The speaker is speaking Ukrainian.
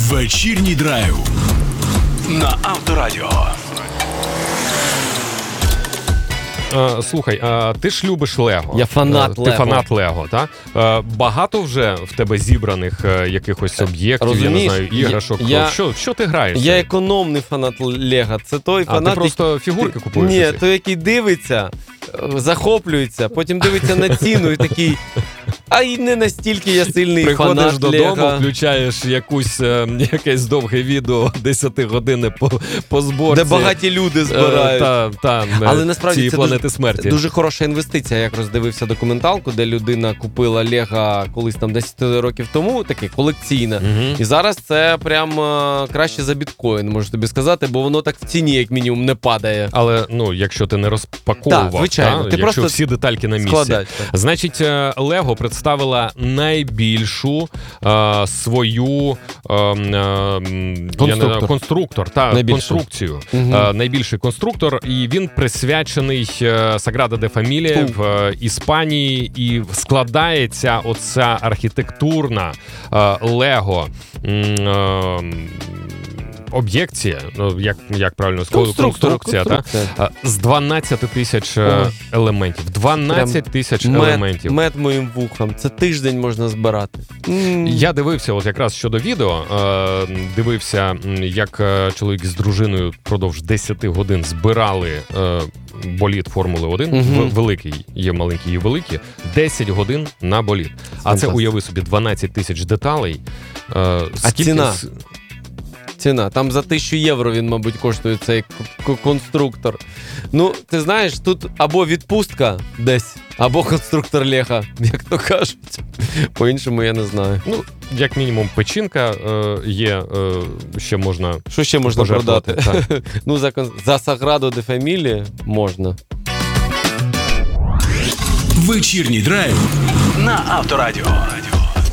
Вечірній драйв на Авторадіо. Слухай, ти ж любиш Лего. Я фанат Лего. Ти фанат Лего, так? Багато вже в тебе зібраних якихось об'єктів, розумієш, я не знаю, іграшок. Що ти граєш? Я економний фанат Лего. Це той фанат... ти просто фігурки купуєш? Ні, той, який дивиться, захоплюється, потім дивиться на ціну і такий... А й не настільки я сильний приходиш фанат додому, Лего. Включаєш якесь довге відео 10 години по зборці. Де багаті люди збирають. Але насправді цієї планети смерті. Дуже хороша інвестиція. Я якраз дивився документалку, де людина купила Лего колись там 10 років тому, таке колекційне. Угу. І зараз це прям краще за біткоін, можу тобі сказати, бо воно так в ціні, як мінімум, не падає. Але, якщо ти не розпаковував, звичайно. Ти якщо просто всі детальки на місці. складаєш. Значить, Лего представила найбільшу свою конструкцію. Угу. Найбільший конструктор, і він присвячений Саграда де Фамілія в Іспанії, і складається оця архітектурна Лего об'єкція, як правильно сказати, конструкція. З 12 тисяч елементів. 12 тисяч елементів. Мед моїм вухам. Це тиждень можна збирати. Я дивився, от якраз щодо відео, дивився, як чоловік з дружиною впродовж 10 годин збирали болід Формули 1, великий, є маленький і великий, 10 годин на болід. А це, уяви собі, 12 тисяч деталей. А ціна. Там за 1000 євро він, мабуть, коштує цей конструктор. Ну, ти знаєш, тут або відпустка десь, або конструктор Лего, як то кажуть. По-іншому я не знаю. Ну, як мінімум, печінка є, ще можна... Що ще можна продати? Ну, за Саграду де Фамілія можна. Вечірній драйв на Авторадіо.